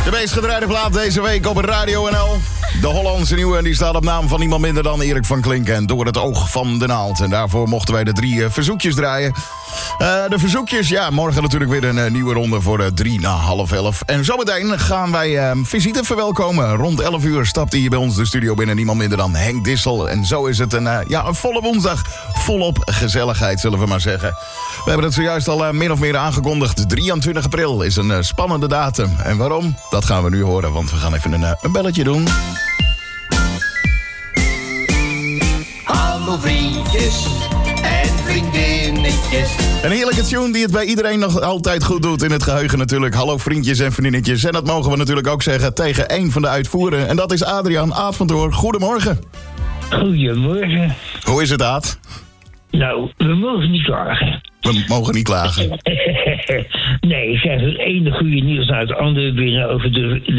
De meest gedraaide plaat deze week op Radio NL. De Hollandse nieuwe, en die staat op naam van niemand minder dan Erik van Klinken en Door het oog van de naald. En daarvoor mochten wij de 3 verzoekjes draaien. De verzoekjes, ja, morgen natuurlijk weer een nieuwe ronde voor 3 na half 11. En zometeen gaan wij visite verwelkomen. Rond 11 uur stapt hier bij ons de studio binnen niemand minder dan Henk Dissel. En zo is het een volle woensdag, volop gezelligheid, zullen we maar zeggen. We hebben het zojuist al min of meer aangekondigd. 23 april is een spannende datum. En waarom? Dat gaan we nu horen, want we gaan even een belletje doen. Hallo vriendjes en vriendinnetjes. Een heerlijke tune die het bij iedereen nog altijd goed doet in het geheugen natuurlijk. Hallo vriendjes en vriendinnetjes. En dat mogen we natuurlijk ook zeggen tegen één van de uitvoerenden. En dat is Adriaan Aad van Doorn. Goedemorgen. Goedemorgen. Hoe is het, Aad? Nou, we mogen niet klagen. We mogen niet klagen. Nee, ik krijg het ene goede nieuws naar het andere binnen over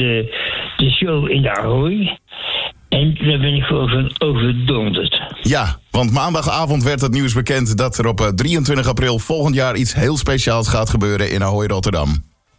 de show in de Ahoy. En daar ben ik gewoon van overdonderd. Ja, want maandagavond werd het nieuws bekend dat er op 23 april volgend jaar iets heel speciaals gaat gebeuren in Ahoy, Rotterdam.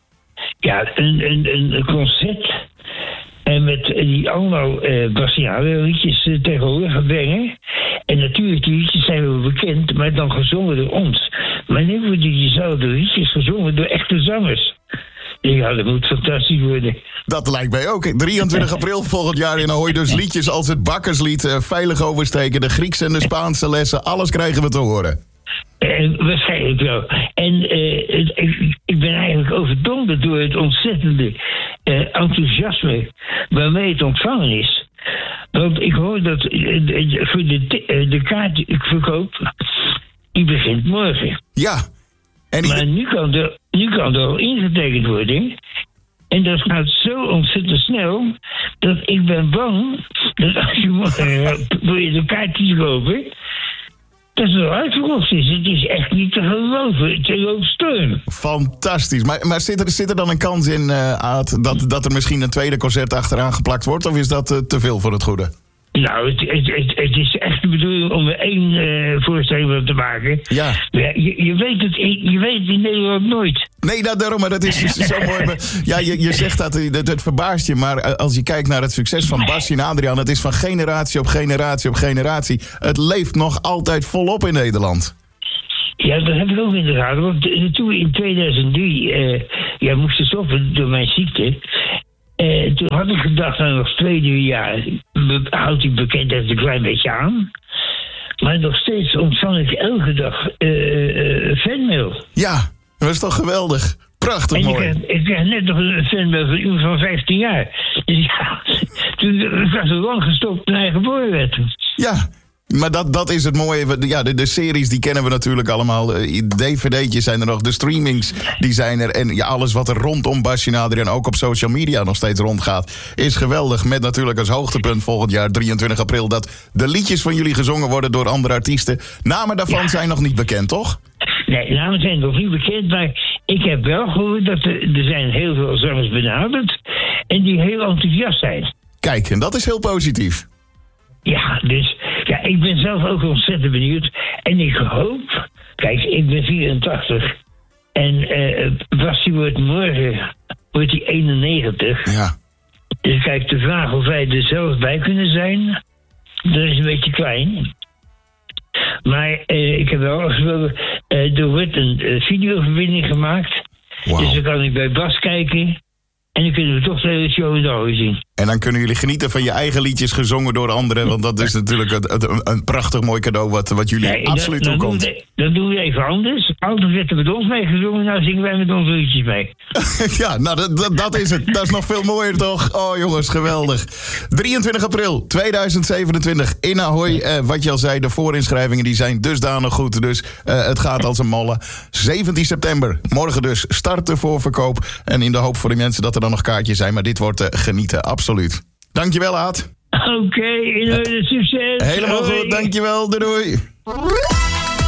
Ja, een concert. En met die allemaal Bastiaan liedjes tegenwoordig gaan brengen. En natuurlijk, die liedjes zijn wel bekend, maar dan gezongen door ons. Maar nu worden diezelfde liedjes gezongen door echte zangers. Ja, dat moet fantastisch worden. Dat lijkt mij ook. 23 april volgend jaar in Ahoy. Dus liedjes als het Bakkerslied, Veilig Oversteken, de Griekse en de Spaanse lessen. Alles krijgen we te horen. Waarschijnlijk wel. En ik ben eigenlijk overdonderd door het ontzettende enthousiasme waarmee het ontvangen is. Want ik hoor dat voor de kaartverkoop, die begint morgen. Ja. Maar nu kan er al ingetekend worden. En dat gaat zo ontzettend snel dat ik ben bang dat als je morgen probeert de kaartjes kopen, dat het wel uitverkocht is. Het is echt niet te geloven. Het is ook steun. Fantastisch. Maar zit er dan een kans in, Aad, dat er misschien een tweede concert achteraan geplakt wordt? Of is dat te veel voor het goede? Nou, het is echt de bedoeling om er 1 voorstelling van te maken. Ja. Je weet het in Nederland nooit. Nee, daarom, maar dat is zo mooi. Ja, je zegt dat, het verbaast je. Maar als je kijkt naar het succes van Basje en Adriaan, het is van generatie op generatie op generatie. Het leeft nog altijd volop in Nederland. Ja, dat heb ik ook in de gaten. Want toen we in 2003 moesten stoppen door mijn ziekte. Toen had ik gedacht, nou nog 2-3 jaar houdt die bekendheid een klein beetje aan. Maar nog steeds ontvang ik elke dag fanmail. Ja, dat is toch geweldig. Prachtig en mooi. Ik krijg net nog een fanmail van iemand van 15 jaar. Dus ja, toen was er lang gestopt toen hij geboren werd. Ja. Maar dat is het mooie. Ja, de series die kennen we natuurlijk allemaal. DVD'tjes zijn er nog. De streamings die zijn er. En ja, alles wat er rondom Basje en Adriaan ook op social media nog steeds rondgaat, is geweldig. Met natuurlijk als hoogtepunt volgend jaar 23 april... dat de liedjes van jullie gezongen worden door andere artiesten. Namen daarvan zijn nog niet bekend, toch? Nee, namen zijn nog niet bekend. Maar ik heb wel gehoord dat er zijn heel veel zangers benaderd. En die heel enthousiast zijn. Kijk, en dat is heel positief. Ja, dus ja, ik ben zelf ook ontzettend benieuwd. En ik hoop, kijk, ik ben 84. En Basti wordt morgen 91. Ja. Dus kijk, de vraag of wij er zelf bij kunnen zijn, dat is een beetje klein. Maar ik heb wel gesproken, er wordt een videoverbinding gemaakt. Wow. Dus dan kan ik bij Bas kijken. En dan kunnen we toch de hele show in de Ahoy zien. En dan kunnen jullie genieten van je eigen liedjes gezongen door anderen. Want dat is natuurlijk een prachtig mooi cadeau wat jullie absoluut toekomt. Dan doen we even anders. Altijd werd er met ons meegezongen, nou zingen wij met onze liedjes mee. Ja, nou dat is het. Dat is nog veel mooier toch? Oh jongens, geweldig. 23 april 2027 in Ahoy. Wat je al zei, de voorinschrijvingen die zijn dusdanig goed. Dus het gaat als een molle. 17 september, morgen dus, start de voorverkoop. En in de hoop voor de mensen dat er dan nog kaartjes zijn. Maar dit wordt genieten, absoluut. Dankjewel, Aad. Oké, succes. Helemaal goed, dankjewel. Doei.